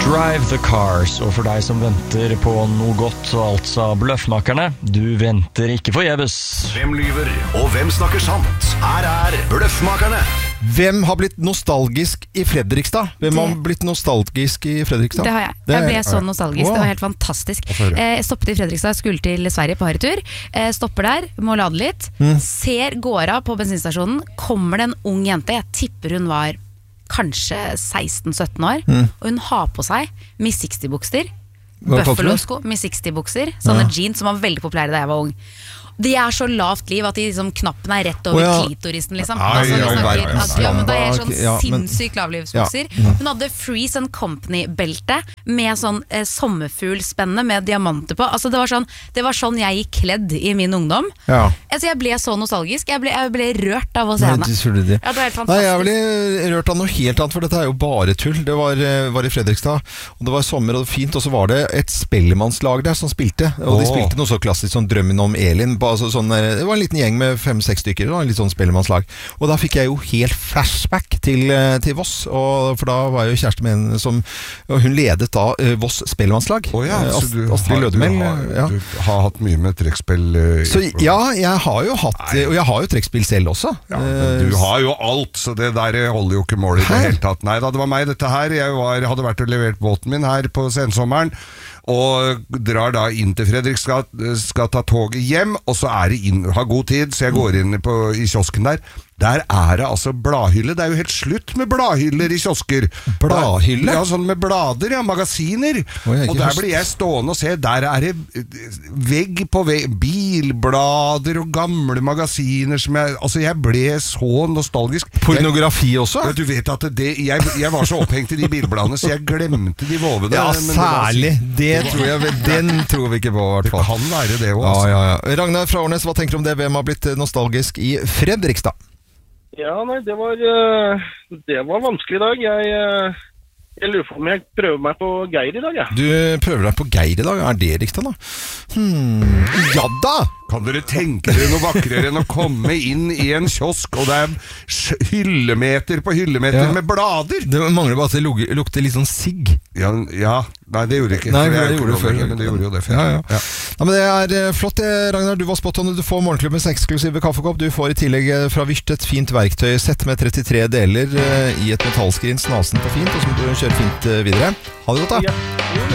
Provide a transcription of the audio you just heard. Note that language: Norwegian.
Drive the Cars, og for deg som venter på noe godt, altså Bløffmakerne, du venter ikke forgjeves. Hvem lyver, og hvem snakker sant? Her Bløffmakerne. Hvem har blitt nostalgisk i Fredrikstad? Hvem har blitt nostalgisk i Fredrikstad? Det har jeg. Jeg ble så nostalgisk. Det var helt fantastisk. Jeg stoppet i Fredrikstad, skulle til Sverige på harretur. Stopper der, må lade litt. Ser går av på bensinstasjonen. Kommer det en ung jente, jeg tipper hun var kanskje 16-17 år, og hun har på seg Miss 60-bukser, Buffalo-sko, Miss 60-bukser, sånne jeans som var veldig populære da jeg var ung. De så lavt liv at de, liksom, knappen rett over klitorisen liksom. Men det sånn sinnssykt lavlivsbukser. Hun hadde Freeze and Company-belte med sånn sommerfuglspenne med diamanter på. Altså det var sånn jeg gikk kledd i min ungdom. Altså jeg ble så nostalgisk. Jeg ble rørt av å se henne. Det var helt fantastisk. Nei, jeg ble rørt av noe helt annet, for dette jo bare tull. Det var i Fredrikstad, og det var sommer og det var fint, og så var det et spellemannslag der som spilte, og de spilte noe så klassisk som Drømmen om Elin. Altså det var en liten gjeng med 5-6 stykker, en litt sånn spellemannslag. Og da fikk jeg jo helt flashback til Voss, for da var jeg jo kjæreste med en som, og hun ledet da Voss spellemannslag. Astrid Lødemel. Du har hatt mye med trekkspill? Ja, jeg har jo hatt, og jeg har jo trekkspill selv også. Ja, men du har jo alt, så det der holder jo ikke mål i det hele tatt. Nei da, det var meg dette her. Jeg hadde vært og levert båten min her på sensommeren, og drar da inn til Fredrikstad, skal ta toget hjem, og så det ha god tid, så jeg går inn i kiosken der. Der det altså bladhylle. Det jo helt slutt med bladhyller i kiosker. Bladhylle? Ja, sånn med blader, magasiner. Og der blir jeg stående og se, der det vegg på vegg, bilblader og gamle magasiner som jeg ble så nostalgisk. Pornografi også? Du vet at jeg var så opphengt i de bilbladene, så jeg glemte de vovene. Ja, særlig. Den tror vi ikke på, i hvert fall. Det kan være det også. Ja. Ragnar fra Årnes, hva tenker du om det? Hvem har blitt nostalgisk i Fredrikstad? Ja, nei, det var vanskelig i dag. Jeg lurer på om jeg prøver meg på Geir i dag, Du prøver deg på Geir i dag? Det riktig da? Ja da! Kan dere tenke dere noe vakrere enn å komme inn i en kiosk, og det hyllemeter på hyllemeter med blader? Det mangler bare at det lukter litt sånn sigg. Ja, nei, det gjorde det ikke. Nei, det gjorde det før. Men det gjorde jo det før. Ja, men det flott, Ragnar. Du var spot on. Du får Morgenklubbens eksklusive kaffekopp. Du får i tillegg fra Vyrt et fint verktøysett med 33 deler i et metallskrin, snasen på fint, og som du kjører fint videre. Ha det godt da.